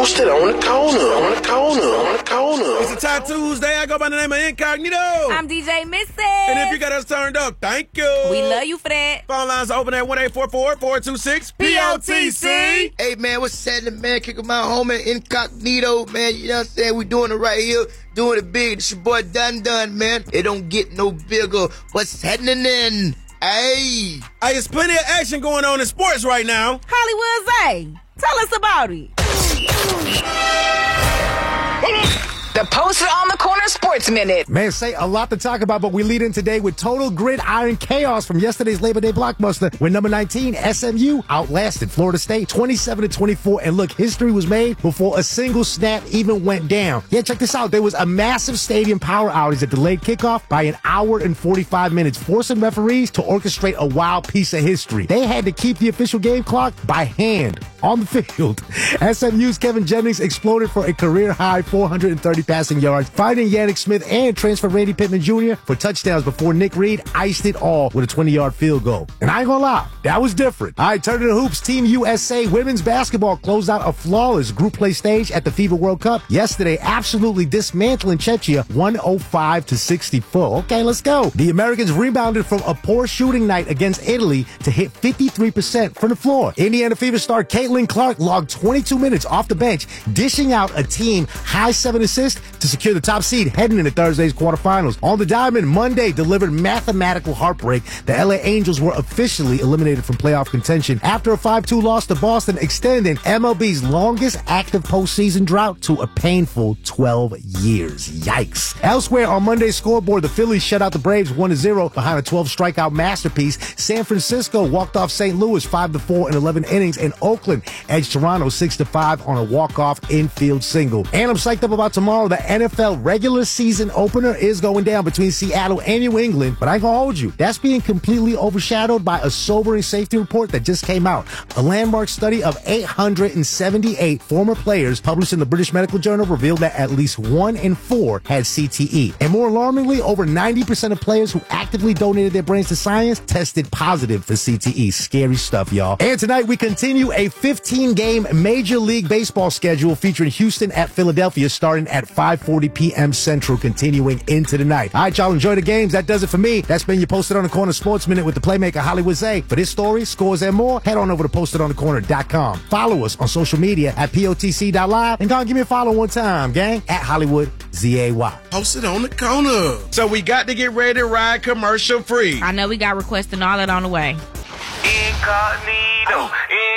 Posted on the corner. It's a Tattoos Day. I go by the name of Incognito. I'm DJ Missy. And if you got us turned up, thank you. We love you for that. Phone lines are open at 1-844-426-POTC. Hey, man, what's happening, man? Kicking my homie Incognito, man. You know what I'm saying? We doing it right here. Doing it big. It's your boy Dun Dun, man. It don't get no bigger. What's happening then? Hey, there's plenty of action going on in sports right now. Hollywood Zay, tell us about it. The Posted on the Corner Sports Minute. Man, say a lot to talk about, but we lead in today with total gridiron chaos from yesterday's Labor Day blockbuster when number 19, SMU, outlasted Florida State 27-24. And look, history was made before a single snap even went down. Yeah, check this out. There was a massive stadium power outage that delayed kickoff by an hour and 45 minutes, forcing referees to orchestrate a wild piece of history. They had to keep the official game clock by hand on the field. SMU's Kevin Jennings exploded for a career-high 430 passing yards, finding Yannick Smith and transfer Randy Pittman Jr. for touchdowns before Nick Reed iced it all with a 20-yard field goal. And I ain't gonna lie, that was different. All right, turning to hoops, Team USA women's basketball closed out a flawless group play stage at the FIBA World Cup yesterday, absolutely dismantling Czechia 105-64. Okay, let's go. The Americans rebounded from a poor shooting night against Italy to hit 53% from the floor. Indiana Fever star Caitlin Clark logged 22 minutes off the bench, dishing out a team high 7 assists to secure the top seed heading into Thursday's quarterfinals. On the diamond, Monday delivered mathematical heartbreak. The LA Angels were officially eliminated from playoff contention after a 5-2 loss to Boston, extending MLB's longest active postseason drought to a painful 12 years. Yikes. Elsewhere on Monday's scoreboard, the Phillies shut out the Braves 1-0 behind a 12-strikeout masterpiece. San Francisco walked off St. Louis 5-4 in 11 innings, and Oakland edged Toronto 6-5 on a walk-off infield single. And I'm psyched up about tomorrow. The NFL regular season opener is going down between Seattle and New England, but I ain't gonna hold you. That's being completely overshadowed by a sobering safety report that just came out. A landmark study of 878 former players published in the British Medical Journal revealed that at least 1 in 4 had CTE. And more alarmingly, over 90% of players who actively donated their brains to science tested positive for CTE. Scary stuff, y'all. And tonight we continue a 15-game Major League Baseball schedule featuring Houston at Philadelphia starting at 5:40 p.m. Central, continuing into the night. All right, y'all, enjoy the games. That does it for me. That's been your Posted on the Corner Sports Minute with the playmaker Hollywood Zay. For this story, scores, and more, head on over to postedonthecorner.com. Follow us on social media at POTC.live, and go and give me a follow one time, gang, at Hollywood ZAY. Posted on the Corner. So we got to get ready to ride commercial free. I know we got requests and all that on the way. Incognito,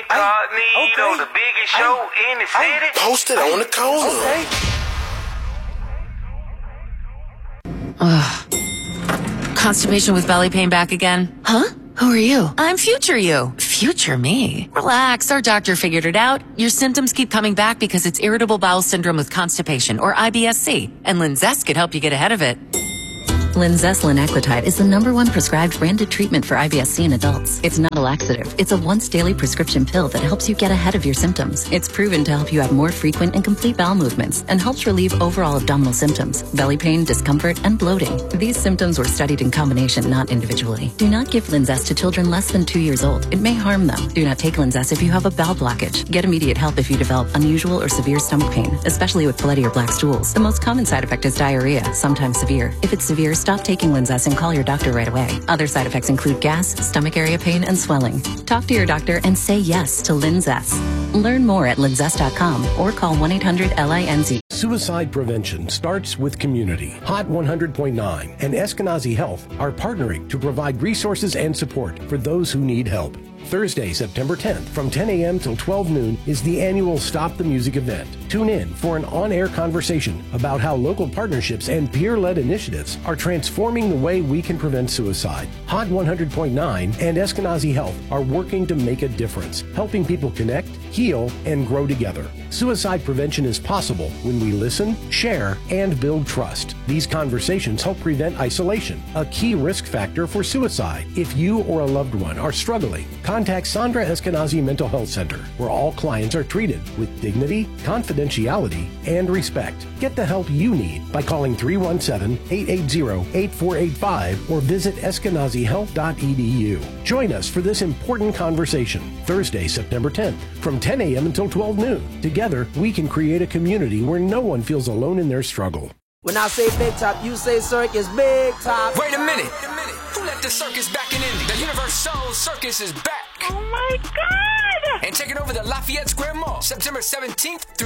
the biggest show in the city. Posted on the corner. Constipation with belly pain back again? Huh? Who are you? I'm future you. Future me? Relax, our doctor figured it out. Your symptoms keep coming back because it's irritable bowel syndrome with constipation, or IBS-C, and Linzess could help you get ahead of it. Linzess linaclotide is the #1 prescribed branded treatment for IBS-C in adults. It's not a laxative. It's a once-daily prescription pill that helps you get ahead of your symptoms. It's proven to help you have more frequent and complete bowel movements and helps relieve overall abdominal symptoms, belly pain, discomfort, and bloating. These symptoms were studied in combination, not individually. Do not give Linzess to children less than 2 years old. It may harm them. Do not take Linzess if you have a bowel blockage. Get immediate help if you develop unusual or severe stomach pain, especially with bloody or black stools. The most common side effect is diarrhea, sometimes severe. If it's severe, stop taking Linzess and call your doctor right away. Other side effects include gas, stomach area pain, and swelling. Talk to your doctor and say yes to Linzess. Learn more at linzess.com or call 1-800-LINZ. Suicide prevention starts with community. Hot 100.9 and Eskenazi Health are partnering to provide resources and support for those who need help. Thursday, September 10th, from 10 a.m. till 12 noon is the annual Stop the Music event. Tune in for an on-air conversation about how local partnerships and peer-led initiatives are transforming the way we can prevent suicide. Hot 100.9 and Eskenazi Health are working to make a difference, helping people connect, heal, and grow together. Suicide prevention is possible when we listen, share, and build trust. These conversations help prevent isolation, a key risk factor for suicide. If you or a loved one are struggling, contact Sandra Eskenazi Mental Health Center, where all clients are treated with dignity, confidence, confidentiality and respect. Get the help you need by calling 317-880-8485 or visit eskenazihealth.edu. Join us for this important conversation Thursday, September 10th from 10 a.m. until 12 noon. Together, we can create a community where no one feels alone in their struggle. When I say big top, you say circus big top. Wait a minute. Who let the circus back in Indy? The Universal Circus is back. Oh my God! And taking over the Lafayette Square Mall, September 17th through